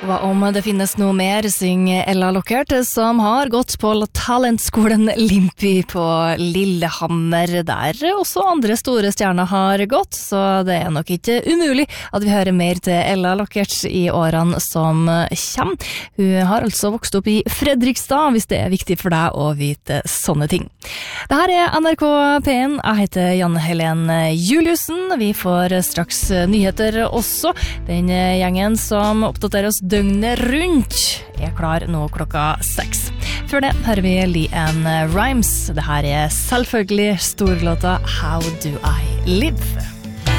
Hva om det finnes noe mer, synger Ella Lockert, som har gått på talentskolen Limpi på Lillehammer, der også andre store stjerner har gått, så det er nok ikke umulig at vi hører mer til Ella Lockert i årene som kommer. Hun har altså vokst opp i Fredrikstad, hvis det er viktig for deg å vite sånne ting. Dette er NRK P1, jeg heter Janne Helen Juliussen. Vi får straks nyheter også. Den gjengen som oppdaterer oss døgnet rundt er klar nå klokka 6. Før det hører vi LeAnn Rimes. Det her er selvfølgelig storlåta How Do I Live?